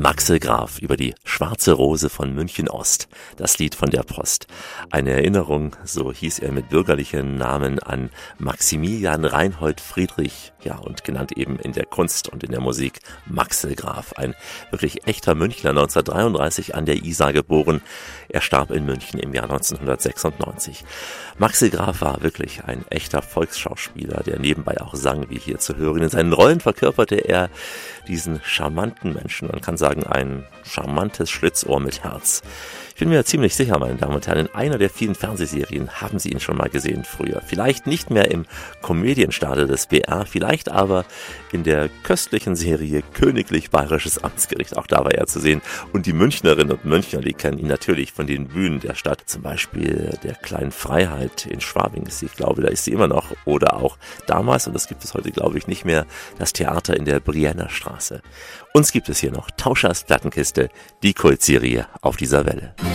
Maxel Graf über die schwarze Rose von München Ost, das Lied von der Post. Eine Erinnerung, so hieß er mit bürgerlichen Namen, an Maximilian Reinhold Friedrich, ja, und genannt eben in der Kunst und in der Musik Maxel Graf. Ein wirklich echter Münchner, 1933 an der Isar geboren. Er starb in München im Jahr 1996. Maxel Graf war wirklich ein echter Volksschauspieler, der nebenbei auch sang, wie hier zu hören. In seinen Rollen verkörperte er diesen charmanten Menschen, man kann sagen, ein charmantes Schlitzohr mit Herz. Ich bin mir ziemlich sicher, meine Damen und Herren, in einer der vielen Fernsehserien haben Sie ihn schon mal gesehen früher. Vielleicht nicht mehr im Komödienstadel des BR, vielleicht aber in der köstlichen Serie Königlich Bayerisches Amtsgericht. Auch da war er zu sehen. Und die Münchnerinnen und Münchner, die kennen ihn natürlich von den Bühnen der Stadt. Zum Beispiel der Kleinen Freiheit in Schwabing. Ich glaube, da ist sie immer noch. Oder auch damals, und das gibt es heute, glaube ich, nicht mehr, das Theater in der Brienner Straße. Uns gibt es hier noch Tauschers Plattenkiste, die Kultserie auf dieser Welle.